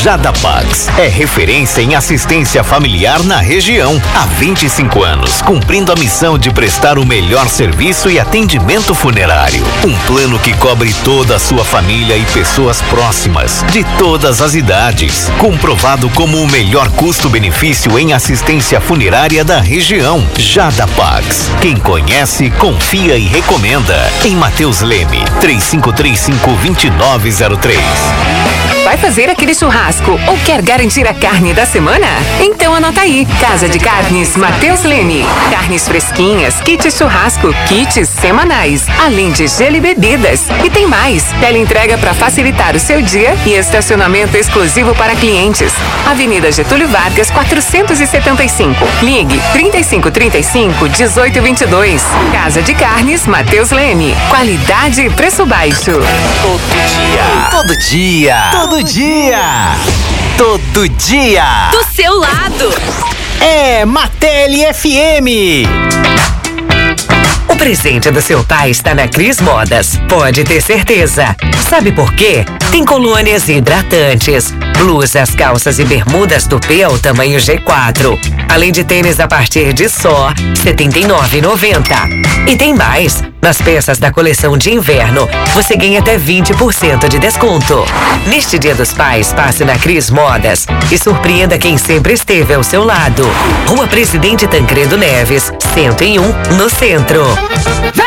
Jadapax é referência em assistência familiar na região. Há 25 anos, cumprindo a missão de prestar o melhor serviço e atendimento funerário. Um plano que cobre toda a sua família e pessoas próximas, de todas as idades. Comprovado como o melhor custo-benefício em assistência funerária da região. Jadapax. Quem conhece, confia e recomenda. Em Mateus Leme, 3535-2903. Vai fazer aquele churrasco ou quer garantir a carne da semana? Então anota aí. Casa de Carnes Mateus Leme. Carnes fresquinhas, kit churrasco, kits semanais, além de gelo e bebidas. E tem mais. Teleentrega para facilitar o seu dia e estacionamento exclusivo para clientes. Avenida Getúlio Vargas, 475. Ligue 3535-1822. Casa de Carnes Mateus Leme. Qualidade e preço baixo. Todo dia. Do seu lado. É Martelli FM. O presente do seu pai está na Cris Modas, pode ter certeza. Sabe por quê? Tem colônias hidratantes, blusas, calças e bermudas do P ao tamanho G4. Além de tênis a partir de só R$ 79,90. E tem mais! Nas peças da coleção de inverno, você ganha até 20% de desconto. Neste Dia dos Pais, passe na Cris Modas e surpreenda quem sempre esteve ao seu lado. Rua Presidente Tancredo Neves, 101, no centro.